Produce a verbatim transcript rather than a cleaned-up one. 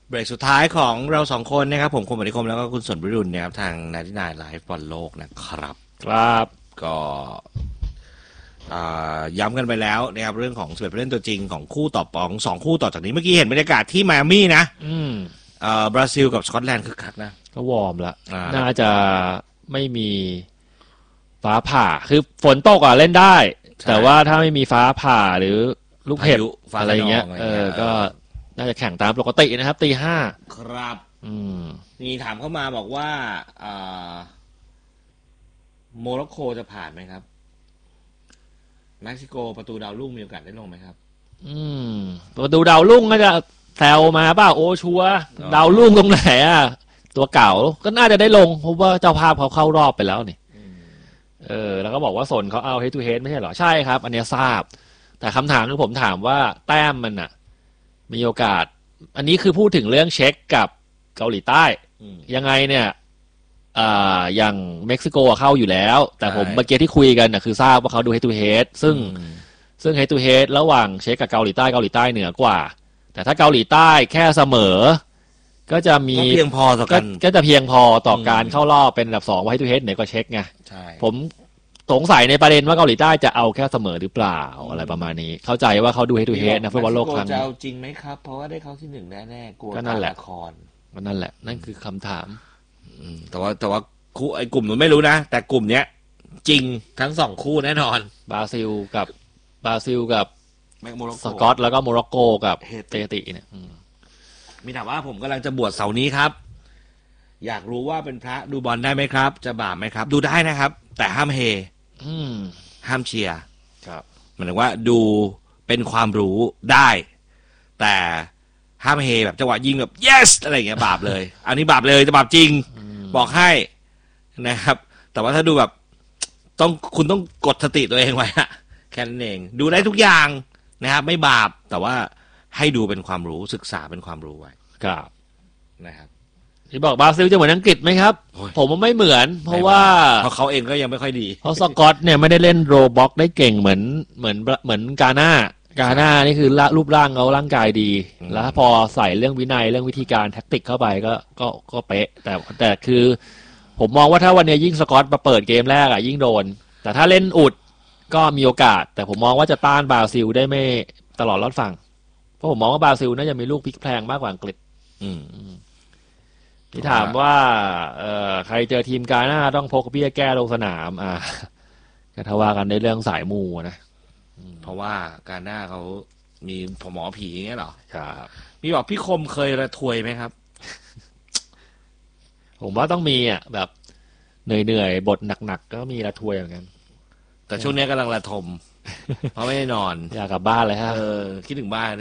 เบรกสุดท้ายของเราสองคนนะครับผมคมปฏิคมแล้วก็คุณสนวิรุณนะครับทางนาทีนายไลฟ์บอลโลกนะครับครับก็ย้ำกันไปแล้วนะครับเรื่องของสิบเอ็ดผู้เล่นตัวจริงของคู่ต่อปองสองคู่ต่อจากนี้เมื่อกี้เห็นบรรยากาศที่ไมอามี่นะอืมเอ่อบราซิลกับสกอตแลนด์คึกคักนะก็วอร์มละน่าจะไม่มีฟ้าผ่าคือฝนตกอ่ะเล่นได้แต่ว่าถ้าไม่มีฟ้าผ่าหรือลูกเห็บอะไรเงี้ยเออก็น่าจะแข่งตามปกตินะครับตีห้าครับอืมมีถามเข้ามาบอกว่าโมร็อกโกจะผ่านไหมครับเม็กซิโกประตูดาวรุ่งมีโอกาสได้ลงไหมครับอืมประตูดาวรุ่งก็จะแซวมาป่ะโอชัวดาวรุ่งตรงไหนอ่ะตัวเก่าก็น่าจะได้ลงเพราะว่าเจ้าภาพเขาเข้ารอบไปแล้วนี่เออแล้วก็บอกว่าสนเขาเอา head to head ไม่ใช่เหรอใช่ครับอันนี้ทราบแต่คำถามคือผมถามว่าแต้มมันอ่ะมีโอกาสอันนี้คือพูดถึงเรื่องเช็คกับเกาหลีใต้ยังไงเนี่ยอ่าอย่างเม็กซิโกเข้าอยู่แล้วแต่ผมเมื่อกี้ที่คุยกันน่ะคือทราบว่าเขาดู head to head ซึ่งซึ่ง head to head ระหว่างเช็คกับเกาหลีใต้เกาหลีใต้เหนือกว่าแต่ถ้าเกาหลีใต้แค่เสมอก็จะมีเพียงพอต่อกันก็จะเพียงพอต่อการเข้ารอบเป็นอันดับสองไว้ head to head เหนือกว่าเช็คไงผมสงสัยในประเด็นว่าเกาหลีใต้จะเอาแค่เสมอหรือเปล่าอะไรประมาณนี้เข้าใจว่าเขาดู head to head นะฟุตบอลโลกครั้งนี้จะเอาจริงไหมครับเพราะว่าได้เข้าที่หนึ่งแน่ๆกลัวการละครก็นั่นแหละนั่นคือคำถามแต่ว่าแต่ว่าคู่ไอ้กลุ่มนู้นไม่รู้นะแต่กลุ่มเนี้ยจริงทั้งสองคู่แน่นอนบราซิลกับบราซิลกับสกอตแล้วก็โมร็อกโกกับเตติเนี่ยมีถามว่าผมกำลังจะบวชเสาร์นี้ครับอยากรู้ว่าเป็นพระดูบอลได้ไหมครับจะบาปไหมครับดูได้นะครับแต่ห้ามเฮห้ามเชียร์หมายถึงว่าดูเป็นความรู้ได้แต่ห้ามเฮแบบจังหวะยิงแบบ yes อะไรอย่างเงี้ยบาปเลยอันนี้บาปเลยจะบาปจริงบอกให้นะครับแต่ว่าถ้าดูแบบต้องคุณต้องกดสติตัวเองไว้อะแค่นั้นเองดูได้ทุกอย่างนะครับไม่บาปแต่ว่าให้ดูเป็นความรู้ศึกษาเป็นความรู้ไว้ครับนะครับที่บอกบราซิลจะเหมือนอังกฤษไหมครับผมว่าไม่เหมือนเพราะว่าเพราะเขาเองก็ยังไม่ค่อยดีเพราะสกอตเนี่ยไม่ได้เล่นโรบ็อกได้เก่งเหมือนเหมือนเหมือนกาหน้ากาหน้านี่คือรูปร่างเขาร่างกายดีแล้วพอใส่เรื่องวินัยเรื่องวิธีการแท็กติกเข้าไปก็ก็ก็เป๊ะแต่แต่คือผมมองว่าถ้าวันนี้ยิ่งสกอตมาเปิดเกมแรกอ่ะยิ่งโดนแต่ถ้าเล่นอุดก็มีโอกาสแต่ผมมองว่าจะต้านบราซิลได้ไม่ตลอดรอดฝั่งเพราะผมมองว่าบราซิลน่าจะมีลูกพลิกแพลงมากกว่าอังกฤษที่ถามว่าเอ่อใครเจอทีมกาหน้าต้องพกเบี้ยแก้ลงสนามอ่าก็ทว่ากันในเรื่องสายมูนะเพราะว่ากาหน้าเขามีหมอผีอย่างเงี้ยหรอครับมีบอกพี่คมเคยระทวยไหมครับผมว่าต้องมีอ่ะแบบเหนื่อยๆบทหนักๆก็มีระทวยเหมือนกันแต่ช่วงนี้กำลังระทมเพราะไม่ได้นอนอยากกลับบ้านเลยฮะเออคิดถึงบ้าน